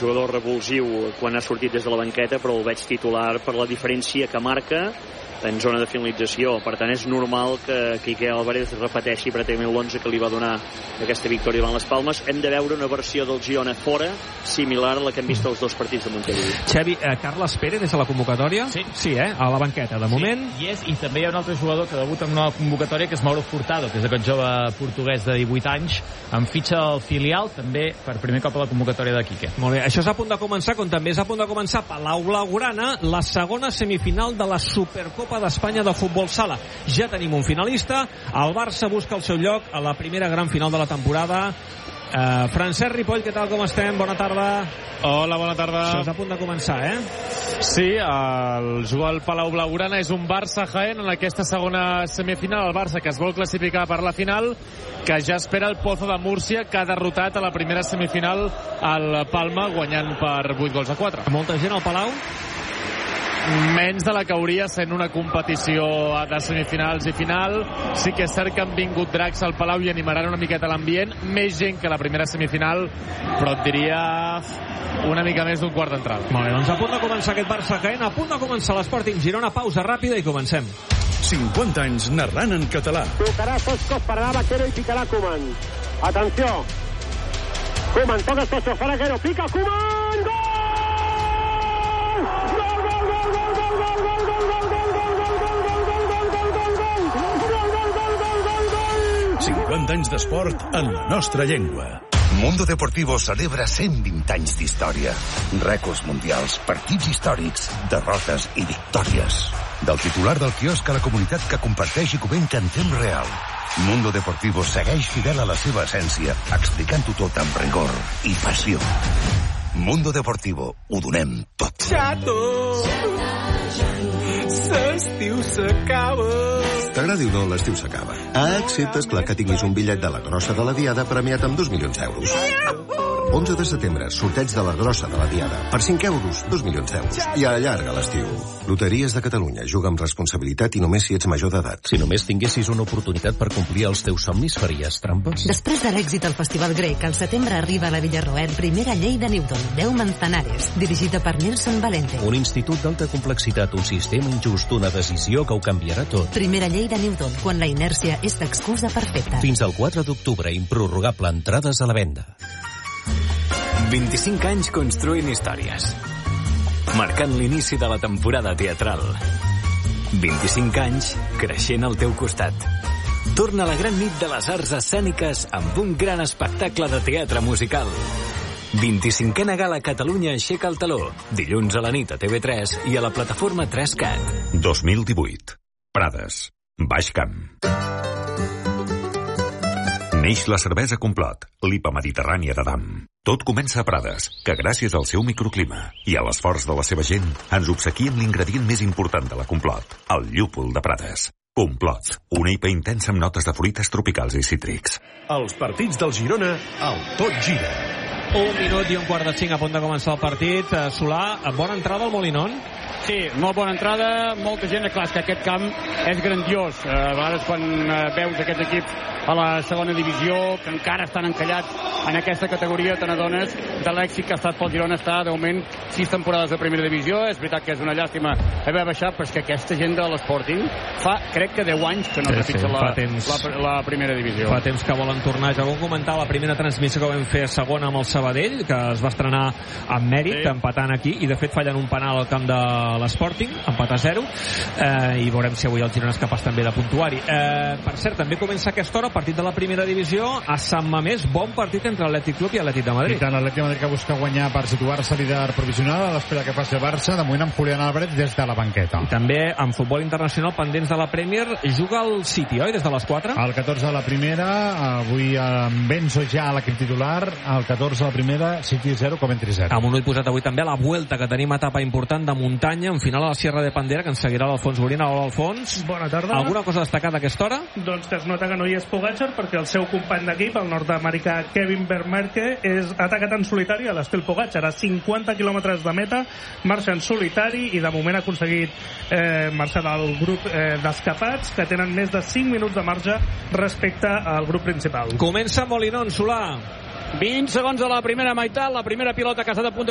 jugador revulsiu quan ha sortit des de la banqueta, però el veig titular per la diferència que marca en zona de finalització. Per tant, és normal que Quique Álvarez repeteixi pràcticament l'11 que li va donar aquesta victòria davant les Palmes. Hem de veure una versió del Girona fora similar a la que hem vist als dos partits de Montilivi. Xavi, Carles Pérez és a la convocatòria? Sí, a la banqueta, de moment. I també hi ha un altre jugador que debuta en una convocatòria, que és Mauro Furtado, que és aquest jove portuguès de 18 anys, amb fitxa al filial, també per primer cop a la convocatòria de Quique. Molt bé, això és a punt de començar, com també és a punt de començar Palau Blaugrana, la segona semifinal de la Supercopa d'Espanya de futbol sala. Ja tenim un finalista, el Barça busca el seu lloc a la primera gran final de la temporada. Francesc Ripoll, què tal, com estem? Bona tarda. Hola, bona tarda. Això és a punt de començar, Sí, el jugar al Palau Blaugrana és un Barça-Jaén en aquesta segona semifinal. El Barça, que es vol classificar per la final, que ja espera el Pozo de Múrcia, que ha derrotat a la primera semifinal al Palma, guanyant per 8-4. Molta gent al Palau? Menys de la que hauria, sent una competició de semifinals i final. Sí que és cert que han vingut dracs al Palau i animaran una miqueta l'ambient, més gent que la primera semifinal, però et diria una mica més d'un quart d'entrada. Molt bé, doncs a punt de començar aquest Barça-Jaén, a punt de començar l'Sporting Girona, pausa ràpida i comencem. 50 anys narrant en català. Tocarà Soscos, pararà Vaquero i picarà Koeman. Atenció, Koeman toca Soscos, farà Vaquero, pica Koeman, gol! 50 anys d'esport en la nostra llengua. Mundo Deportivo celebra 120 anys d'història. Rècords mundials, partits històrics, derrotes i victòries. Del titular del quiosc a la comunitat que comparteix i comenta en temps real. Mundo Deportivo segueix fidel a la seva essència, explicant-ho tot amb rigor i passió. Mundo Deportivo, ho donem tot. Xato! L'estiu s'acaba. T'agradi o no, l'estiu s'acaba. Excepte, esclar, que tinguis un bitllet de la grossa de la Diada premiat amb 2 milions d'euros. 11 de setembre, sorteig de la grossa de la Diada. Per 5 euros, 2 milions d'euros. I allarga l'estiu. Loteries de Catalunya. Juga amb responsabilitat i només si ets major d'edat. Si només tinguessis una oportunitat per complir els teus somnis, faries trampes? Després de l'èxit al Festival Grec, al setembre arriba a la Villarroel primera llei de Newton, 10 Manzanares, dirigida per Nelson Valente. Un institut d'alta complexitat, un sistema injust, una decisió que ho canviarà tot. Primera llei de Newton, quan la inèrcia és l'excusa perfecta. Fins al 4 d'octubre, improrrogable, entrades a la venda. 25 anys construint històries, marcant l'inici de la temporada teatral. 25 anys creixent al teu costat. Torna a la gran nit de les arts escèniques amb un gran espectacle de teatre musical. 25a Gala Catalunya aixeca el taló. Dilluns a la nit a TV3 i a la plataforma 3Cat. 2018. Prades. Baix Camp. Neix la cervesa Complot, l'IPA mediterrània d'Adam. Tot comença a Prades, que gràcies al seu microclima i a l'esforç de la seva gent ens obsequia amb l'ingredient més important de la Complot, el llúpol de Prades. Complot, una IPA intensa amb notes de fruites tropicals i cítrics. Els partits del Girona, al Tot Gira. 1 minut i un quart de 5 a punt de començar el partit. Solà, bona entrada al Molinón? Sí, molt bona entrada, molta gent. Clar, que aquest camp és grandiós. A vegades quan veus aquests equips a la segona divisió, que encara estan encallats en aquesta categoria, te n'adones de l'èxit que ha estat pel Girona. Està, de moment, 6 temporades de primera divisió. És veritat que és una llàstima haver baixat, però és que aquesta gent de l'Sporting fa, crec que 10 anys que no trepitja la primera divisió. Fa temps que volen tornar. Ja ho comentar la primera transmissió que vam fer a segona amb el Sabadell, que es va estrenar amb mèrit, empatant aquí, i de fet fallen un penal al camp de l'Sporting, empat a 0, i veurem si avui el Girona és capaç també de puntuar-hi. Per cert, també comença a aquesta hora el partit de la primera divisió a Sant Mamés. Bon partit entre l'Atlètic Club i l'Atlètic de Madrid. I tant, l'Atlètic de Madrid que busca guanyar per situar-se líder provisional a l'espera que passi el Barça, de moment amb Julián Álvarez des de la banqueta. I també en futbol internacional, pendents de la Premier, juga el City, oi? Des de les 4? El 14 de la primera, avui amb Benzo ja a l'equip titular, el 14 de la primera, City 0, Coventry 0. Amb un ull posat avui també a la Vuelta, que tenim etapa important de muntanya, en final a la Sierra de Pandera, que ens seguirà l'Alfons Borina. Hola, Alfons. Bona tarda. Alguna cosa destacada a aquesta hora? Doncs que es nota que no hi és Pogacar, perquè el seu company d'equip, el nord-americà Kevin Vermeerke, és atacat en solitari a l'estil Pogacar. A 50 quilòmetres de meta, marxa en solitari i de moment ha aconseguit marxar del grup d'escapats, que tenen més de 5 minuts de marge respecte al grup principal. Comença Molinón, Solà. 20 segons a la primera meitat, la primera pilota que ha estat a punt de